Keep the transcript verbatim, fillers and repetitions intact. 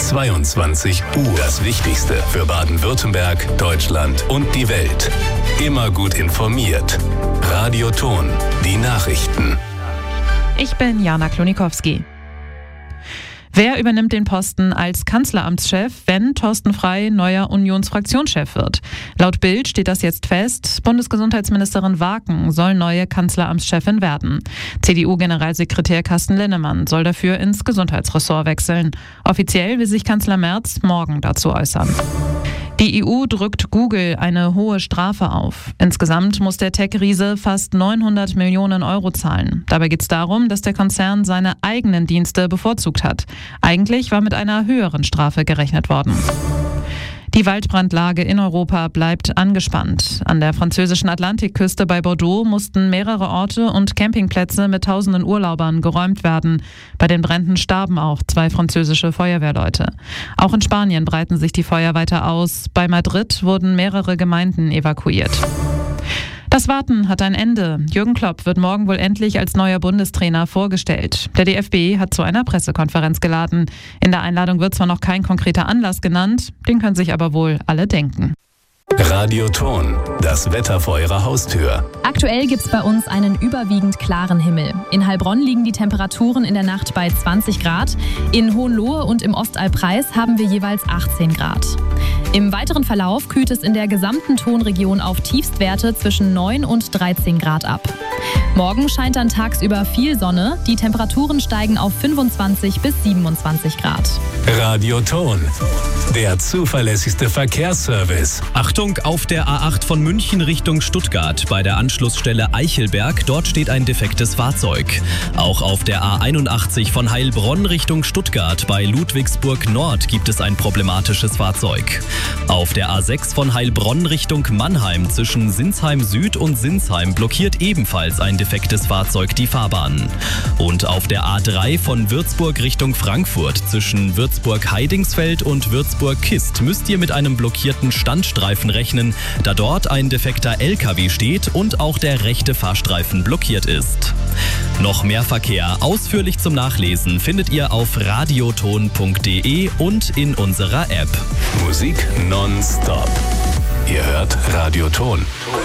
zweiundzwanzig Uhr. Das Wichtigste für Baden-Württemberg, Deutschland und die Welt. Immer gut informiert. Radio Ton, die Nachrichten. Ich bin Jana Klonikowski. Wer übernimmt den Posten als Kanzleramtschef, wenn Thorsten Frey neuer Unionsfraktionschef wird? Laut Bild steht das jetzt fest. Bundesgesundheitsministerin Waken soll neue Kanzleramtschefin werden. C D U-Generalsekretär Carsten Linnemann soll dafür ins Gesundheitsressort wechseln. Offiziell will sich Kanzler Merz morgen dazu äußern. Die E U drückt Google eine hohe Strafe auf. Insgesamt muss der Tech-Riese fast neunhundert Millionen Euro zahlen. Dabei geht es darum, dass der Konzern seine eigenen Dienste bevorzugt hat. Eigentlich war mit einer höheren Strafe gerechnet worden. Die Waldbrandlage in Europa bleibt angespannt. An der französischen Atlantikküste bei Bordeaux mussten mehrere Orte und Campingplätze mit tausenden Urlaubern geräumt werden. Bei den Bränden starben auch zwei französische Feuerwehrleute. Auch in Spanien breiten sich die Feuer weiter aus. Bei Madrid wurden mehrere Gemeinden evakuiert. Das Warten hat ein Ende. Jürgen Klopp wird morgen wohl endlich als neuer Bundestrainer vorgestellt. Der D F B hat zu einer Pressekonferenz geladen. In der Einladung wird zwar noch kein konkreter Anlass genannt, den können sich aber wohl alle denken. Radio Ton, das Wetter vor Ihrer Haustür. Aktuell gibt es bei uns einen überwiegend klaren Himmel. In Heilbronn liegen die Temperaturen in der Nacht bei zwanzig Grad. In Hohenlohe und im Ostalbkreis haben wir jeweils achtzehn Grad. Im weiteren Verlauf kühlt es in der gesamten Tonregion auf Tiefstwerte zwischen neun und dreizehn Grad ab. Morgen scheint dann tagsüber viel Sonne. Die Temperaturen steigen auf fünfundzwanzig bis siebenundzwanzig Grad. Radio Ton, der zuverlässigste Verkehrsservice. Achtung, auf der A acht von München Richtung Stuttgart bei der Anschlussstelle Eichelberg. Dort steht ein defektes Fahrzeug. Auch auf der A einundachtzig von Heilbronn Richtung Stuttgart bei Ludwigsburg Nord gibt es ein problematisches Fahrzeug. Auf der A sechs von Heilbronn Richtung Mannheim zwischen Sinsheim Süd und Sinsheim blockiert ebenfalls ein defektes Fahrzeug die Fahrbahn. Und auf der A drei von Würzburg Richtung Frankfurt zwischen Würzburg-Heidingsfeld und Würzburg-Kist müsst ihr mit einem blockierten Standstreifen rechnen, da dort ein defekter L K W steht und auch der rechte Fahrstreifen blockiert ist. Noch mehr Verkehr ausführlich zum Nachlesen findet ihr auf radioton punkt de und in unserer App. Musik nonstop. Ihr hört Radio Ton.